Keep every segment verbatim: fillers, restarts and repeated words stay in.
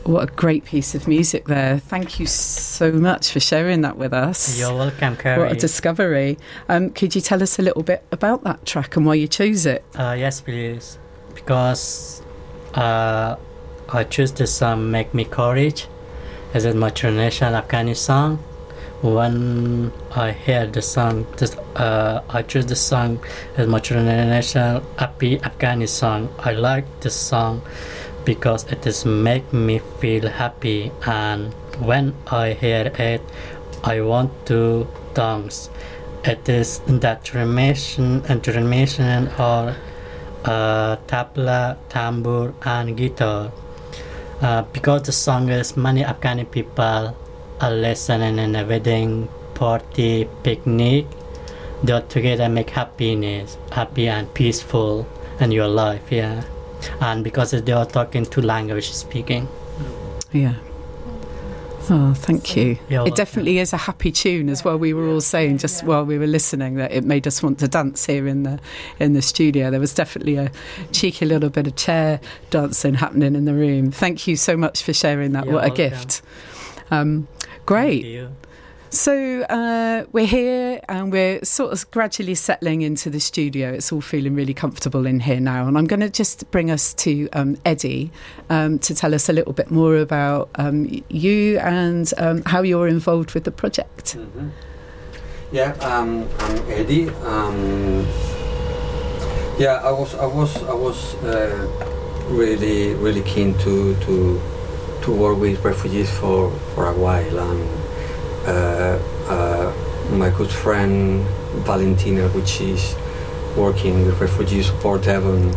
What a great piece of music there. Thank you so much for sharing that with us. You're welcome, Carrie. What a discovery. Um, could you tell us a little bit about that track and why you chose it? Uh, yes, please. Because uh, I chose the song Make Me Courage. It's a traditional Afghani song. When I hear the song, this, uh, I chose the song as my traditional happy Afghani song. I like this song because it is make me feel happy, and when I hear it, I want to dance. It is that transmission and transmission or uh, tabla, tambour, and guitar. Uh, because the song is many Afghani people are listening in a wedding, party, picnic. They all together make happiness, happy and peaceful in your life, yeah. And because they are talking two languages speaking. Yeah. Oh, thank so, you. It welcome. Definitely is a happy tune as well. We were all saying just yeah. while we were listening that it made us want to dance here in the in the studio. There was definitely a cheeky little bit of chair dancing happening in the room. Thank you so much for sharing that. You're what a welcome. gift. Um, great. Thank you. So uh, we're here and we're sort of gradually settling into the studio. It's all feeling really comfortable in here now. And I'm going to just bring us to um, Eddie um, to tell us a little bit more about um, you and um, how you're involved with the project. Mm-hmm. Yeah, um, I'm Eddie. Um, yeah, I was, I was, I was uh, really, really keen to to to work with refugees for for a while. And, Uh, uh, my good friend Valentina, which is working with Refugee Support Devon,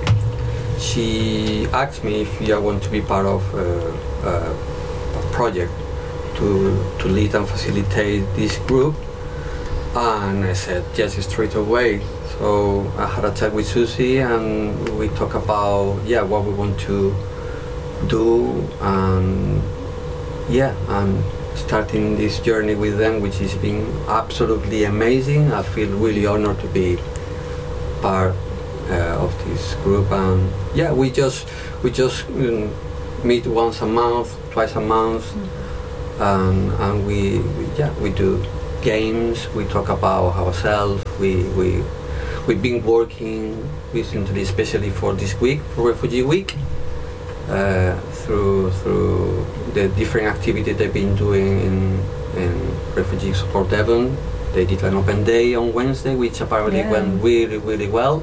she asked me if I want to be part of uh, uh, a project to to lead and facilitate this group, and I said yes straight away. So I had a chat with Susie and we talked about yeah what we want to do, and yeah and starting this journey with them, which has been absolutely amazing. I feel really honored to be part uh, of this group, and yeah, we just we just um, meet once a month, twice a month, mm-hmm. and and we, we yeah we do games. We talk about ourselves. We we we've been working recently, especially for this week, for Refugee Week. Uh, through through the different activities they've been doing in, in Refugee Support Devon. They did an open day on Wednesday, which apparently yeah. went really, really well.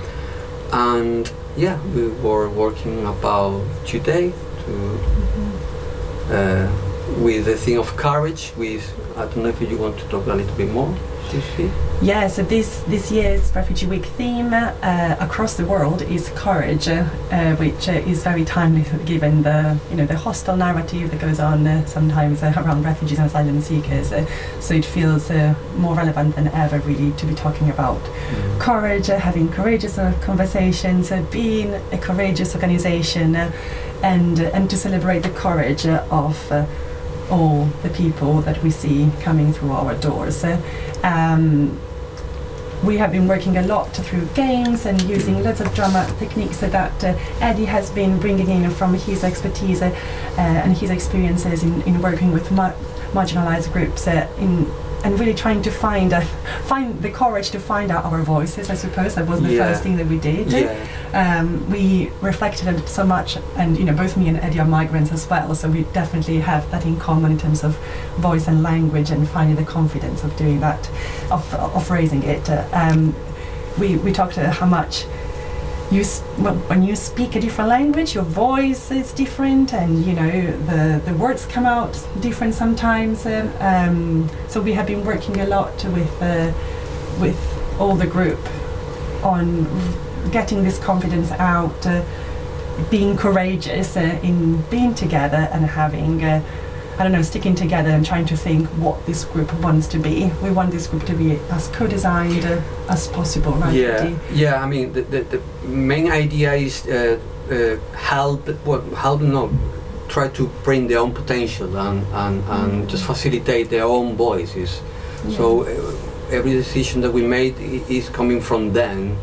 And yeah, we were working about today to mm-hmm. uh, with the thing of courage. With I don't know if you want to talk a little bit more. Yeah, so this this year's Refugee Week theme uh, across the world is courage, uh, uh, which uh, is very timely given the you know the hostile narrative that goes on uh, sometimes uh, around refugees and asylum seekers. Uh, so it feels uh, more relevant than ever, really, to be talking about mm. courage, uh, having courageous uh, conversations, uh, being a courageous organisation, uh, and uh, and to celebrate the courage uh, of. Uh, all the people that we see coming through our doors. Uh, um, we have been working a lot through games and using lots of drama techniques that uh, Eddie has been bringing in from his expertise uh, uh, and his experiences in, in working with mar- marginalized groups uh, in and really trying to find uh, find the courage to find out our voices. I suppose that was the yeah. first thing that we did. Yeah. Um, we reflected on it so much, and you know, both me and Eddie are migrants as well, so we definitely have that in common in terms of voice and language, and finding the confidence of doing that, of of raising it. Uh, um, we we talked uh, how much. You sp- when you speak a different language, your voice is different, and you know the, the words come out different sometimes. Um, um, so we have been working a lot with uh, with all the group on getting this confidence out, uh, being courageous uh, in being together and having. Uh, I don't know, sticking together and trying to think what this group wants to be. We want this group to be as co-designed uh, as possible, right? Yeah, yeah. I mean, the, the, the main idea is uh, uh, help, well, help, no, try to bring their own potential and, and, and mm. just facilitate their own voices. Yeah. So uh, every decision that we made is coming from them,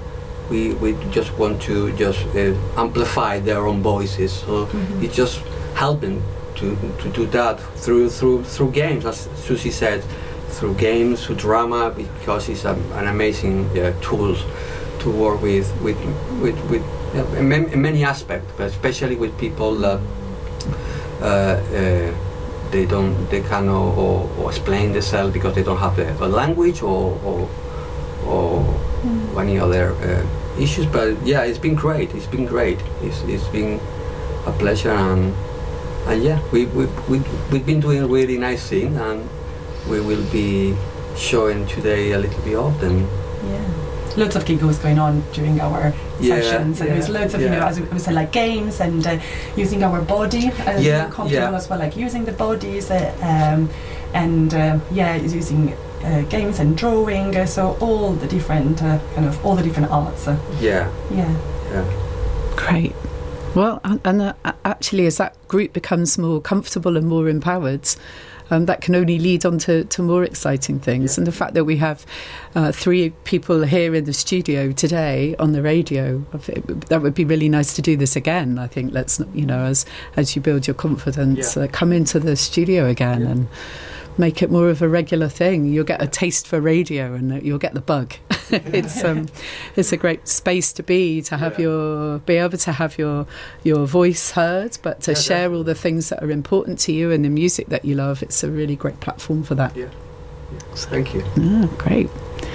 we we just want to just uh, amplify their own voices. So mm-hmm. it's just helping to to do that through through through games, as Susie said, through games, through drama, because it's a, an amazing uh, tool to work with with with, with uh, in, in many aspects, but especially with people that uh, uh, they don't they cannot or, or explain themselves because they don't have the, the language or or, or mm. any other uh, issues. But yeah, it's been great. It's been great. It's it's been a pleasure, and and yeah, we we we we've been doing a really nice thing, and we will be showing today a little bit of them. Yeah. Loads of giggles going on during our yeah, sessions, and yeah, there's loads of, yeah. you know, as we said, like games and uh, using our body as yeah, comfortable yeah. as well, like using the bodies, uh, um, and uh, yeah, using uh, games and drawing. Uh, so all the different uh, kind of all the different arts. Uh, yeah. Yeah. Yeah. Great. Well, and uh, actually, as that group becomes more comfortable and more empowered, Um, that can only lead on to, to more exciting things. Yeah. And the fact that we have uh, three people here in the studio today on the radio, that would be really nice to do this again. I think let's, you know, as as you build your confidence, yeah. uh, come into the studio again yeah. and make it more of a regular thing. You'll get a taste for radio and you'll get the bug. it's um, it's a great space to be, to have yeah. your be able to have your your voice heard, but to yeah, share definitely. all the things that are important to you and the music that you love. It's a really great platform for that. Yeah, yeah. Thank you. Yeah, great.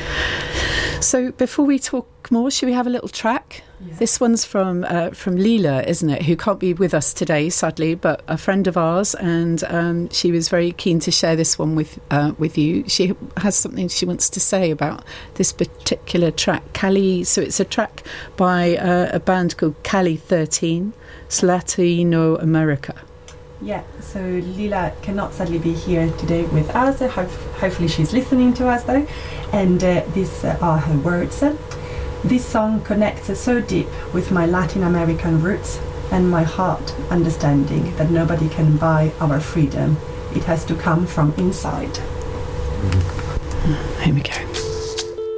So before we talk more, should we have a little track? Yeah. This one's from uh, from Lila, isn't it? Who can't be with us today, sadly, but a friend of ours, and um, she was very keen to share this one with uh, with you. She has something she wants to say about this particular track, Cali. So it's a track by uh, a band called Cali thirteen, Latino America. Yeah, so Lila cannot sadly be here today with us. Ho- hopefully she's listening to us though. And uh, these uh, are her words. This song connects so deep with my Latin American roots and my heart understanding that nobody can buy our freedom. It has to come from inside. Here we go.